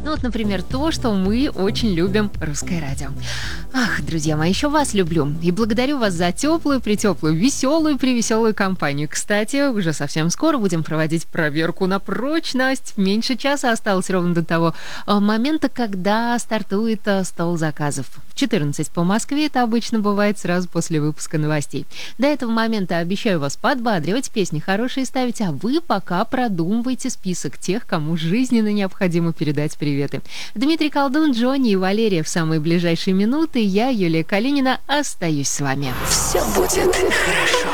Ну вот, например, то, что мы очень любим русское радио. Ах, друзья мои, еще вас люблю. И благодарю вас за теплую-притеплую, веселую-привеселую компанию. Кстати, уже совсем скоро будем проводить проверку на прочность. Меньше часа осталось ровно до того момента, когда стартует стол заказов. В 14 по Москве это обычно бывает сразу после выпуска новостей. До этого момента обещаю вас подбадривать, песни хорошие ставить, а вы пока продумывайте список тех, кому жизненно необходимо передать приветы. Дмитрий Колдун, Джонни и Валерия в самые ближайшие минуты. Я, Юлия Калинина, остаюсь с вами. Все будет хорошо.